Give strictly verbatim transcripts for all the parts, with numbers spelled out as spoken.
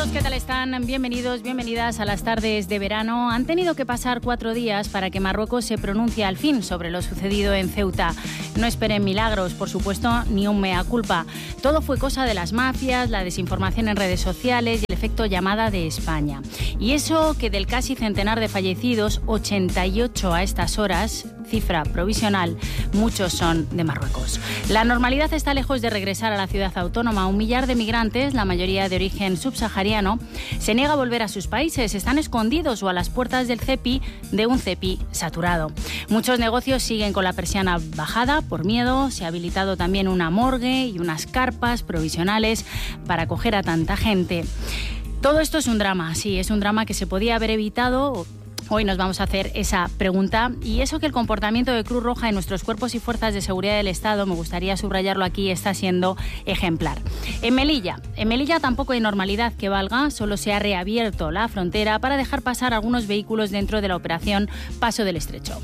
todos, ¿qué tal están? Bienvenidos, bienvenidas a las tardes de verano. Han tenido que pasar cuatro días para que Marruecos se pronuncie al fin sobre lo sucedido en Ceuta. No esperen milagros, por supuesto, ni un mea culpa. Todo fue cosa de las mafias, la desinformación en redes sociales y el efecto llamada de España. Y eso que del casi centenar de fallecidos, ochenta y ocho a estas horas, cifra provisional, muchos son de Marruecos. La normalidad está lejos de regresar a la ciudad autónoma. Un millar de migrantes, la mayoría de origen subsahariano, se niega a volver a sus países. Están escondidos o a las puertas del cepi, de un cepi saturado. Muchos negocios siguen con la persiana bajada por miedo. Se ha habilitado también una morgue y unas carpas provisionales para acoger a tanta gente. Todo esto es un drama, sí, es un drama que se podía haber evitado. Hoy nos vamos a hacer esa pregunta, y eso que el comportamiento de Cruz Roja en nuestros cuerpos y fuerzas de seguridad del Estado, me gustaría subrayarlo aquí, está siendo ejemplar. En Melilla, en Melilla tampoco hay normalidad que valga, solo se ha reabierto la frontera para dejar pasar algunos vehículos dentro de la operación Paso del Estrecho.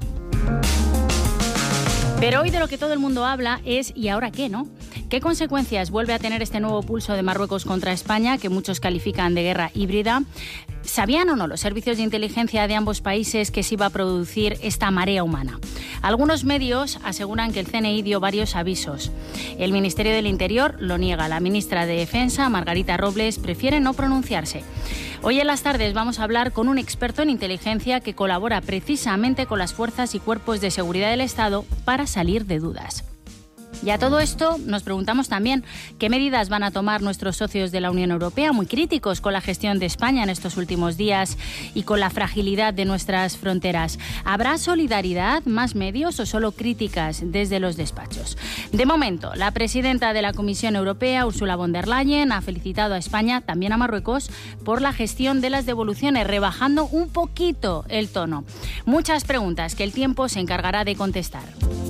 Pero hoy de lo que todo el mundo habla es ¿y ahora qué, no? ¿Qué consecuencias vuelve a tener este nuevo pulso de Marruecos contra España, que muchos califican de guerra híbrida? ¿Sabían o no los servicios de inteligencia de ambos países que se iba a producir esta marea humana? Algunos medios aseguran que el C N I dio varios avisos. El Ministerio del Interior lo niega. La ministra de Defensa, Margarita Robles, prefiere no pronunciarse. Hoy en las tardes vamos a hablar con un experto en inteligencia que colabora precisamente con las fuerzas y cuerpos de seguridad del Estado para salir de dudas. Y a todo esto nos preguntamos también qué medidas van a tomar nuestros socios de la Unión Europea, muy críticos con la gestión de España en estos últimos días y con la fragilidad de nuestras fronteras. ¿Habrá solidaridad, más medios o solo críticas desde los despachos? De momento, la presidenta de la Comisión Europea, Ursula von der Leyen, ha felicitado a España, también a Marruecos, por la gestión de las devoluciones, rebajando un poquito el tono. Muchas preguntas que el tiempo se encargará de contestar.